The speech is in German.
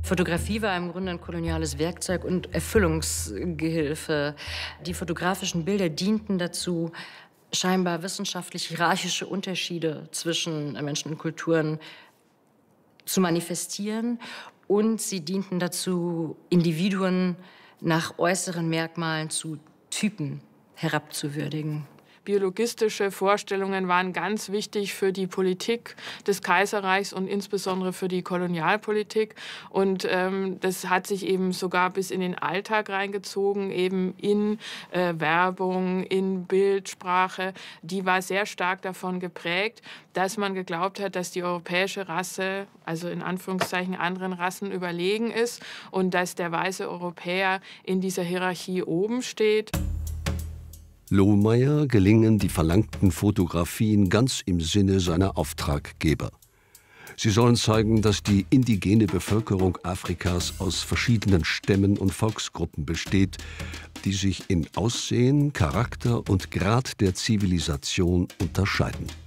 Fotografie war im Grunde ein koloniales Werkzeug und Erfüllungsgehilfe. Die fotografischen Bilder dienten dazu, scheinbar wissenschaftlich-hierarchische Unterschiede zwischen Menschen und Kulturen zu manifestieren. Und sie dienten dazu, Individuen nach äußeren Merkmalen zu Typen herabzuwürdigen. Biologistische Vorstellungen waren ganz wichtig für die Politik des Kaiserreichs und insbesondere für die Kolonialpolitik. Und das hat sich eben sogar bis in den Alltag reingezogen, eben in Werbung, in Bildsprache. Die war sehr stark davon geprägt, dass man geglaubt hat, dass die europäische Rasse, also in Anführungszeichen anderen Rassen, überlegen ist und dass der weiße Europäer in dieser Hierarchie oben steht. Lohmeyer gelingen die verlangten Fotografien ganz im Sinne seiner Auftraggeber. Sie sollen zeigen, dass die indigene Bevölkerung Afrikas aus verschiedenen Stämmen und Volksgruppen besteht, die sich in Aussehen, Charakter und Grad der Zivilisation unterscheiden.